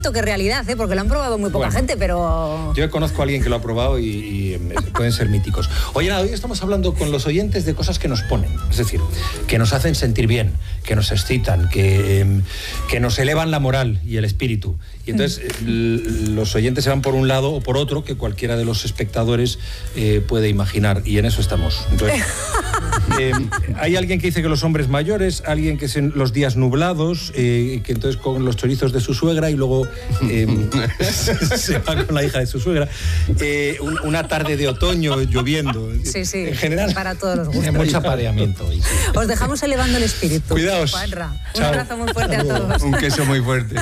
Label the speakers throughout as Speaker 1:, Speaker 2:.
Speaker 1: que realidad, porque lo han probado muy poca gente, pero...
Speaker 2: Yo conozco a alguien que lo ha probado y pueden ser míticos. Oye, nada, hoy estamos hablando con los oyentes de cosas que nos ponen, es decir, que nos hacen sentir bien, que nos excitan, que nos elevan la moral y el espíritu. Y entonces los oyentes se van por un lado o por otro que cualquiera de los espectadores puede imaginar, y en eso estamos. Entonces, hay alguien que dice que los hombres mayores, alguien que son los días nublados, que entonces con los chorizos de su suegra y luego se va con la hija de su suegra, una tarde de otoño lloviendo.
Speaker 1: Sí, sí,
Speaker 2: en general,
Speaker 1: para todos los gustos.
Speaker 3: Tiene mucho apareamiento hoy.
Speaker 1: Os dejamos elevando el espíritu.
Speaker 2: Cuidaos.
Speaker 1: Juanra, un abrazo muy fuerte a todos.
Speaker 2: Un queso muy fuerte.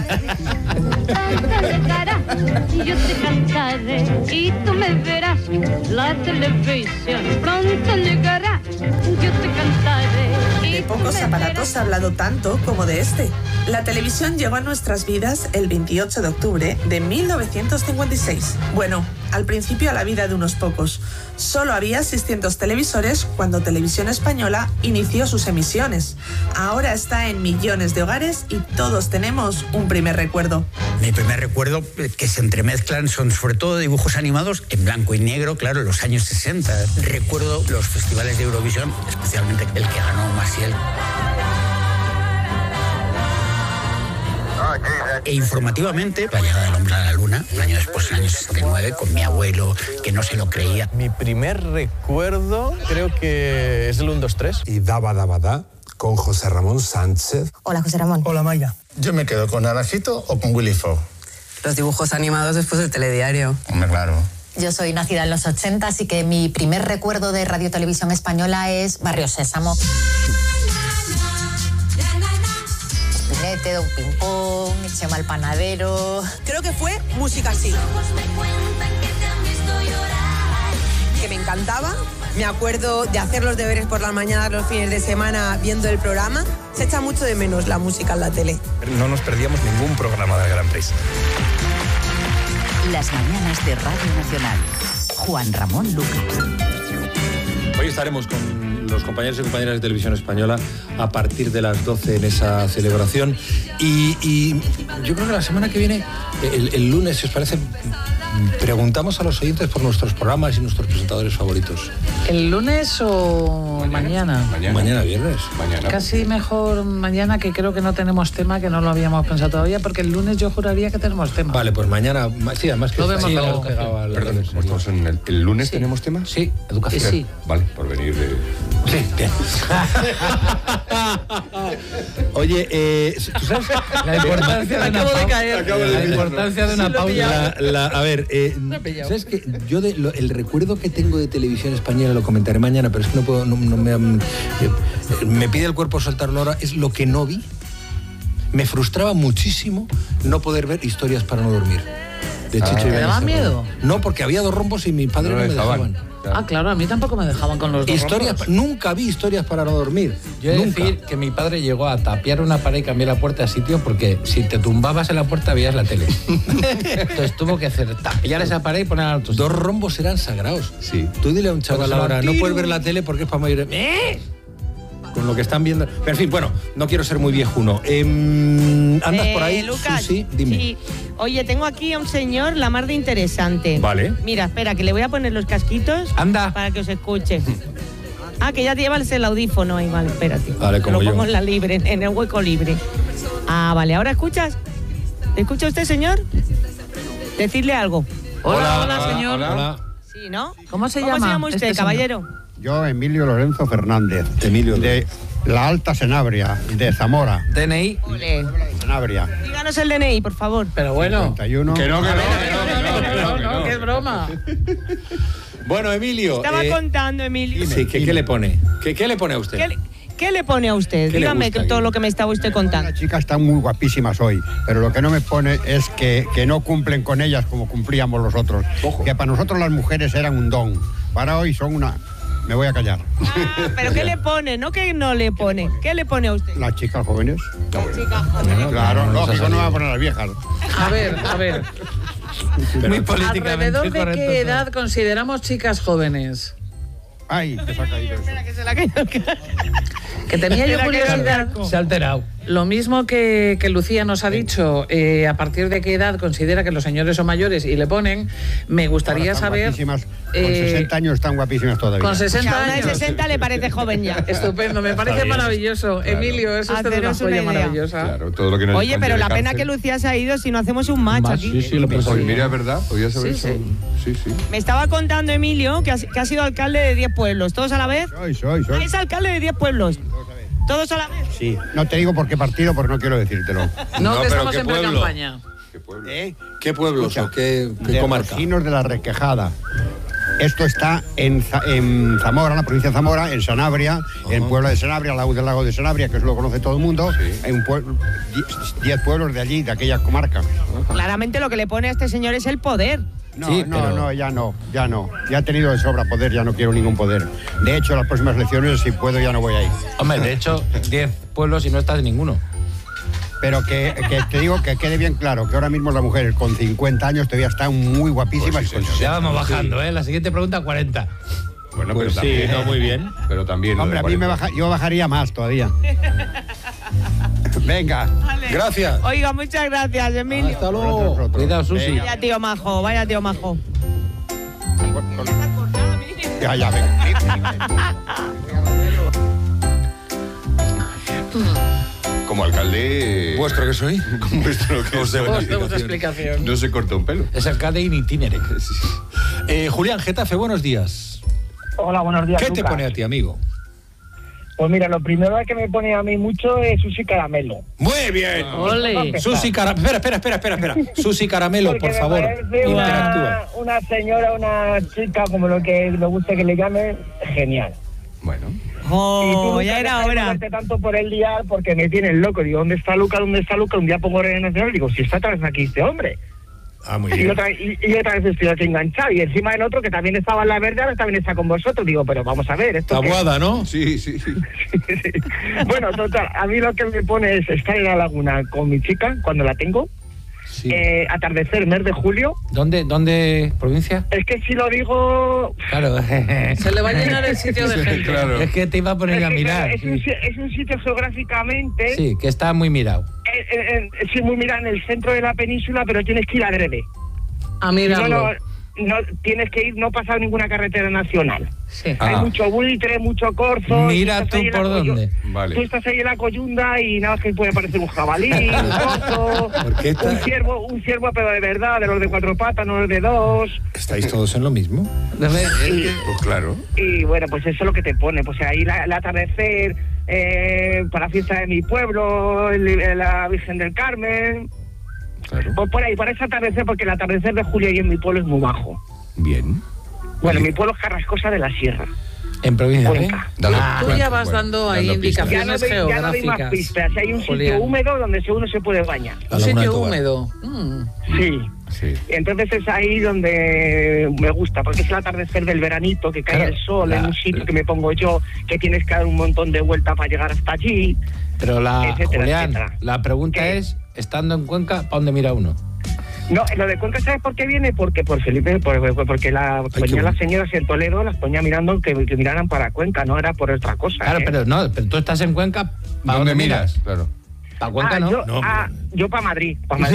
Speaker 4: Yo te cantaré y tú me verás. La televisión pronto llegará. Yo te cantaré.
Speaker 5: De pocos aparatos se ha hablado tanto como de este. La televisión llegó a nuestras vidas el 28 de octubre de 1956. Bueno, al principio a la vida de unos pocos. Solo había 600 televisores cuando Televisión Española inició sus emisiones. Ahora está en millones de hogares y todos tenemos un primer recuerdo.
Speaker 6: Mi primer recuerdo que se entremezclan son sobre todo dibujos animados en blanco y negro, claro, en los años 60. Recuerdo los festivales de Eurovisión, especialmente el que ganó Maciel. E informativamente, la llegada del hombre a la luna, un año después, en el año 69, con mi abuelo, que no se lo creía.
Speaker 7: Mi primer recuerdo creo que es el 1, 2, 3.
Speaker 8: Y Daba Daba Da, con José Ramón Sánchez.
Speaker 1: Hola, José Ramón.
Speaker 9: Hola, Mayra.
Speaker 10: Yo me quedo con Naranjito o con Willy Fogg.
Speaker 11: Los dibujos animados después del telediario.
Speaker 10: Hombre, claro.
Speaker 1: Yo soy nacida en los 80, así que mi primer recuerdo de Radio Televisión Española es Barrio Sésamo. Espinete, Don Pimpón, Chema el Panadero...
Speaker 12: Creo que fue Música Así. Que me encantaba. Me acuerdo de hacer los deberes por las mañanas, los fines de semana, viendo el programa. Se echa mucho de menos la música en la tele.
Speaker 7: No nos perdíamos ningún programa del Gran Prix.
Speaker 13: Las mañanas de Radio Nacional. Juan Ramón Lucas.
Speaker 2: Hoy estaremos con los compañeros y compañeras de Televisión Española a partir de las 12 en esa celebración. Y yo creo que la semana que viene, el lunes, si os parece, preguntamos a los oyentes por nuestros programas y nuestros presentadores favoritos.
Speaker 14: ¿El lunes o mañana?
Speaker 2: Mañana viernes.
Speaker 14: Casi mejor mañana, que creo que no tenemos tema, que no lo habíamos pensado todavía, porque el lunes yo juraría que tenemos tema.
Speaker 2: Vale, pues mañana, sí, además que...
Speaker 14: Lo vemos luego.
Speaker 3: Perdón, ¿estamos en el lunes
Speaker 14: Sí.
Speaker 3: tenemos tema?
Speaker 2: Sí,
Speaker 3: educación.
Speaker 14: Sí.
Speaker 3: Vale, por venir de...
Speaker 2: Sí, bien. Oye, ¿tú sabes?
Speaker 14: La importancia de una La importancia de una pausa.
Speaker 2: A ver, ¿sabes qué? Yo el recuerdo que tengo de Televisión Española, lo comentaré mañana, pero es que no puedo, me pide el cuerpo soltarlo ahora, es lo que no vi. Me frustraba muchísimo no poder ver Historias para no dormir. De Chicho
Speaker 14: ¿Te daba miedo?
Speaker 2: No, porque había 2 rombos y mis padres no me dejaban.
Speaker 14: Ah, claro, a mí tampoco me dejaban con los 2 rombos.
Speaker 2: Nunca vi Historias para no dormir.
Speaker 3: Yo he de decir que mi padre llegó a tapiar una pared y cambiar la puerta de sitio porque si te tumbabas en la puerta veías la tele. Entonces tuvo que hacer tapiar esa pared y poner a otros.
Speaker 2: 2 rombos eran sagrados.
Speaker 3: Sí.
Speaker 2: Tú dile a un chaval ahora, no puedes ver la tele porque es para mayores. Con lo que están viendo. Pero en fin, bueno, no quiero ser muy viejuno. ¿Andas por ahí?
Speaker 15: Lucas,
Speaker 2: Sí, dime.
Speaker 15: Sí. Oye, tengo aquí a un señor la mar de interesante.
Speaker 2: Vale.
Speaker 15: Mira, espera, que le voy a poner los casquitos.
Speaker 3: Anda.
Speaker 15: Para que os escuche. Ah, que ya te llevas el audífono ahí, vale, espérate.
Speaker 2: Vale, como
Speaker 15: lo
Speaker 2: yo.
Speaker 15: pongo en la libre, en el hueco libre. Ah, vale, ¿ahora escuchas? ¿Escucha usted, señor? Decirle algo.
Speaker 14: Hola, señor.
Speaker 2: Hola.
Speaker 15: Sí, ¿no?
Speaker 14: ¿Cómo se
Speaker 15: llama
Speaker 14: llama
Speaker 15: usted,
Speaker 14: este
Speaker 15: caballero?
Speaker 16: Yo, Emilio Lorenzo Fernández.
Speaker 2: Emilio.
Speaker 16: De la Alta Sanabria, de Zamora.
Speaker 14: DNI.
Speaker 15: Ole.
Speaker 16: Sanabria.
Speaker 15: Díganos el DNI, por favor.
Speaker 14: Pero bueno.
Speaker 16: 51.
Speaker 14: No, qué broma.
Speaker 2: Bueno, Emilio.
Speaker 15: Estaba contando, Emilio.
Speaker 2: Sí, ¿qué le pone? ¿Qué le pone a usted?
Speaker 15: ¿Qué le pone a usted?
Speaker 2: ¿Qué le
Speaker 15: Dígame
Speaker 2: gusta,
Speaker 15: todo lo que me estaba usted contando.
Speaker 16: Las chicas están muy guapísimas hoy, pero lo que no me pone es que no cumplen con ellas como cumplíamos los otros.
Speaker 2: Ojo.
Speaker 16: Que para nosotros las mujeres eran un don. Para hoy son una... Me voy a callar.
Speaker 15: Ah, pero ¿qué le pone? No que no le pone. ¿Qué le pone a usted?
Speaker 16: Las chicas jóvenes.
Speaker 15: Las chicas jóvenes.
Speaker 16: Claro, lógico, no va a poner a las viejas.
Speaker 14: A ver.
Speaker 3: Muy políticamente
Speaker 14: ¿Alrededor de
Speaker 3: correcto.
Speaker 14: qué edad consideramos chicas jóvenes?
Speaker 16: Ay, que se ha caído eso.
Speaker 15: Espera, que se la caiga.
Speaker 14: Que tenía yo curiosidad.
Speaker 3: Se ha alterado.
Speaker 14: Lo mismo que Lucía nos ha dicho, a partir de qué edad considera que los señores son mayores y le ponen, me gustaría saber...
Speaker 16: Con 60 años están guapísimas todavía.
Speaker 14: Con 60
Speaker 15: O sea, una
Speaker 14: años.
Speaker 15: de 60 le parece joven ya.
Speaker 14: Estupendo, me parece maravilloso.
Speaker 9: Claro.
Speaker 14: Emilio, eso es una
Speaker 15: Haceros una
Speaker 14: joya
Speaker 15: idea.
Speaker 14: maravillosa.
Speaker 9: Claro, todo lo que no
Speaker 15: Oye, pero la pena que Lucía se ha ido si no hacemos un match aquí.
Speaker 9: Sí, lo pensé. Mira, es verdad, podías haber
Speaker 14: Sí,
Speaker 9: hecho... Sí, sí.
Speaker 15: Me estaba contando Emilio que ha sido alcalde de 10 pueblos. ¿Todos a la vez?
Speaker 16: Soy.
Speaker 15: Ah, es alcalde de 10 pueblos. ¿Todos a la vez?
Speaker 16: Sí, no te digo por qué partido, porque no quiero decírtelo.
Speaker 14: No, que
Speaker 9: pero
Speaker 14: estamos
Speaker 9: ¿qué
Speaker 14: en
Speaker 9: pueblo?
Speaker 14: pre-campaña.
Speaker 2: ¿Qué pueblos o qué
Speaker 16: de
Speaker 2: comarca?
Speaker 16: Rosinos de la Requejada. Esto está en Zamora, la provincia de Zamora, en Sanabria, en Puebla de Sanabria, al lado del lago de Sanabria, que eso lo conoce todo el mundo. Hay 10 pueblos de allí, de aquella comarca.
Speaker 15: Claramente lo que le pone a este señor es el poder.
Speaker 16: No, ya no. Ya he tenido de sobra poder, ya no quiero ningún poder. De hecho, las próximas elecciones, si puedo, ya no voy a ir.
Speaker 3: Hombre, de hecho, 10 pueblos y no estás en ninguno.
Speaker 16: Pero que te digo que quede bien claro que ahora mismo las mujeres con 50 años todavía están muy guapísimas.
Speaker 3: Pues sí, ya vamos bajando, ¿eh? La siguiente pregunta, 40.
Speaker 9: Bueno,
Speaker 2: Pues
Speaker 9: pero
Speaker 2: sí,
Speaker 9: también,
Speaker 2: no, muy bien.
Speaker 9: Pero también... lo
Speaker 16: Hombre,
Speaker 9: de
Speaker 16: a mí
Speaker 9: 40.
Speaker 16: yo bajaría más todavía. Venga.
Speaker 2: Gracias.
Speaker 15: Oiga, muchas gracias, Emilio.
Speaker 2: Hasta luego.
Speaker 3: Cuidado, Susi.
Speaker 15: Vaya tío majo, vaya tío majo.
Speaker 16: Ya, venga.
Speaker 9: Como alcalde...
Speaker 2: ¿Vuestro que soy?
Speaker 9: Como vuestro que
Speaker 2: Os debo
Speaker 9: soy.
Speaker 2: una
Speaker 14: Os debo una explicación.
Speaker 9: No se corta un pelo.
Speaker 3: Es alcalde in itinere.
Speaker 2: Julián Getafe, buenos días.
Speaker 17: Hola, buenos días.
Speaker 2: ¿Qué te
Speaker 17: Lucas.
Speaker 2: pone a ti, amigo?
Speaker 17: Pues mira, lo primero que me pone a mí mucho es Susi Caramelo.
Speaker 2: Muy bien.
Speaker 14: Ole.
Speaker 2: Susi Caramelo. Espera. Susi Caramelo,
Speaker 17: Porque
Speaker 2: por favor.
Speaker 17: me parece
Speaker 2: Interactúa.
Speaker 17: una señora, una chica, como lo que le guste que le llame, genial.
Speaker 9: Bueno.
Speaker 15: Oh,
Speaker 17: Y tú
Speaker 15: ya
Speaker 17: nunca
Speaker 15: era
Speaker 17: dejas de
Speaker 15: hora.
Speaker 17: moverte tanto por el dial porque me tienes loco. Digo, ¿dónde está Luca? Un día pongo Radio Nacional, digo, si está otra vez aquí este hombre.
Speaker 2: Ah, muy
Speaker 17: Y
Speaker 2: bien.
Speaker 17: otra vez estoy aquí enganchado. Y encima el otro que también estaba en la verde, ahora también está con vosotros. Digo, pero vamos a ver. ¿esto qué es?
Speaker 2: Tabuada, ¿no?
Speaker 9: Sí.
Speaker 17: Bueno, total, a mí lo que me pone es estar en la laguna con mi chica cuando la tengo.
Speaker 3: Sí.
Speaker 17: Atardecer, mes de julio.
Speaker 3: ¿Dónde? ¿Provincia?
Speaker 17: Es que si lo digo...
Speaker 3: Claro.
Speaker 14: Se le va a llenar el sitio de gente.
Speaker 9: Claro.
Speaker 3: Es que te iba a poner a
Speaker 17: Es que,
Speaker 3: mirar.
Speaker 17: claro, es un sitio geográficamente...
Speaker 3: Sí, que está muy mirado.
Speaker 17: Sí, muy mira en el centro de la península, pero tienes que ir adrede.
Speaker 14: A mirarlo.
Speaker 17: No, tienes que ir, no pasar ninguna carretera nacional.
Speaker 14: Sí.
Speaker 17: Hay
Speaker 9: Ah.
Speaker 17: mucho buitre, mucho corzo.
Speaker 3: Mira
Speaker 17: estás
Speaker 3: tú
Speaker 17: ahí en la
Speaker 3: por dónde.
Speaker 9: Vale.
Speaker 17: Tú estás ahí en la coyunda y nada más que puede parecer un jabalí, un corzo,
Speaker 2: ¿Por qué
Speaker 17: un ciervo, pero de verdad, de los de 4 patas, no los de 2.
Speaker 2: ¿Estáis todos en lo mismo?
Speaker 9: Pues claro.
Speaker 17: Y bueno, pues eso es lo que te pone. Pues ahí el atardecer, para la fiesta de mi pueblo, la Virgen del Carmen.
Speaker 9: Claro.
Speaker 17: Pues por ahí, por ese atardecer, porque el atardecer de julio ahí en mi pueblo es muy bajo.
Speaker 9: Bien.
Speaker 17: Bueno, mi pueblo es Carrascosa de la Sierra.
Speaker 3: En provincia, ¿eh?
Speaker 17: Cuenca.
Speaker 14: Tú ya vas dando ahí
Speaker 9: pistas.
Speaker 17: Ya no
Speaker 14: indicaciones
Speaker 17: doy más
Speaker 14: geográficas.
Speaker 17: pistas. Hay un
Speaker 14: Julián.
Speaker 17: sitio húmedo donde uno se puede bañar.
Speaker 2: La
Speaker 14: Un
Speaker 2: Laguna de
Speaker 14: sitio
Speaker 2: Tobar.
Speaker 14: húmedo.
Speaker 17: Sí.
Speaker 9: Sí.
Speaker 17: Entonces es ahí donde me gusta, porque es el atardecer del veranito, que cae
Speaker 3: Claro,
Speaker 17: el sol en un sitio que me pongo yo, que tienes que dar un montón de vuelta para llegar hasta allí.
Speaker 3: Pero
Speaker 17: Etcétera,
Speaker 3: Julián,
Speaker 17: etcétera.
Speaker 3: la pregunta
Speaker 17: ¿Qué?
Speaker 3: es, estando en Cuenca, ¿para dónde mira uno?
Speaker 17: No, lo de Cuenca, ¿sabes por qué viene? Porque por Felipe, porque ponía las señoras en Toledo, las ponía mirando que miraran para Cuenca, no era por otra cosa.
Speaker 3: Claro, pero tú estás en Cuenca, ¿para dónde miras?
Speaker 9: Claro.
Speaker 3: ¿Para Cuenca no?
Speaker 17: Yo para Madrid.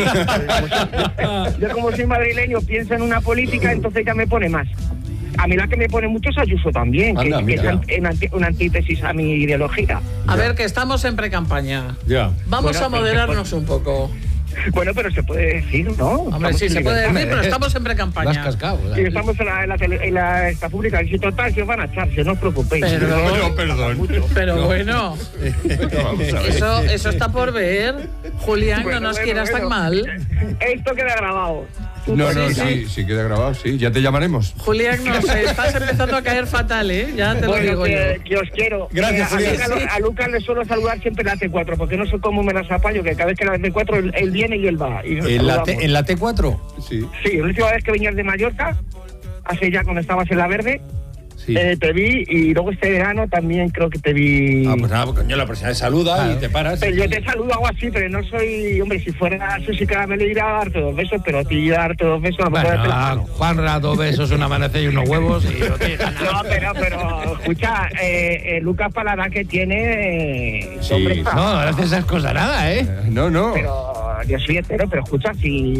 Speaker 17: Yo como soy madrileño pienso en una política, entonces ya me pone más. A mí la que me pone mucho es Ayuso también,
Speaker 2: Anda,
Speaker 17: que
Speaker 2: mira.
Speaker 17: es una antítesis a mi ideología.
Speaker 14: A ver, que estamos en pre-campaña.
Speaker 2: Ya.
Speaker 14: Vamos
Speaker 17: Bueno,
Speaker 14: a moderarnos un poco.
Speaker 17: Bueno, pero se puede decir, ¿no?
Speaker 14: Hombre,
Speaker 17: Estamos
Speaker 14: sí,
Speaker 17: en
Speaker 14: se puede
Speaker 17: libertad.
Speaker 14: decir, pero estamos en
Speaker 3: Lo has
Speaker 14: pre-campaña.
Speaker 3: cascado.
Speaker 17: Y estamos en la esta pública, y si total, si os van a echar, si no os preocupéis.
Speaker 9: Perdón.
Speaker 14: Pero bueno,
Speaker 9: Vamos a ver.
Speaker 14: eso está por ver. Julián, no nos quieras tan mal.
Speaker 17: Esto queda grabado.
Speaker 9: No,
Speaker 14: Sí.
Speaker 9: queda grabado, sí. Ya te llamaremos.
Speaker 14: Julián, nos estás empezando a caer fatal, ¿eh? Ya te lo
Speaker 17: Bueno,
Speaker 14: digo yo.
Speaker 17: que os quiero.
Speaker 2: Gracias, Julián.
Speaker 17: A Lucas le suelo saludar siempre en la T4, porque no sé cómo me las apaño, que cada vez que la T4 él viene y él va. Y nos
Speaker 2: ¿En la,
Speaker 17: saludamos.
Speaker 2: ¿En la T4?
Speaker 9: Sí.
Speaker 17: Sí, la última vez que venías de Mallorca, hace ya cuando estabas en la verde, Te vi y luego este verano también creo que te vi.
Speaker 2: Pues nada, coño, la próxima vez saluda y te paras.
Speaker 17: Pero yo te saludo algo así, pero no soy. Hombre, si fuera Susi Caramelo iría a darte 2 besos, pero a ti darte 2 besos a lo mejor.
Speaker 3: Juanra, 2 besos, una amanece y unos huevos y no te
Speaker 17: No, pero escucha, Lucas para la edad que tiene.
Speaker 3: no hace esas cosas nada, ¿eh?
Speaker 9: No.
Speaker 17: Pero yo soy hetero, pero escucha, si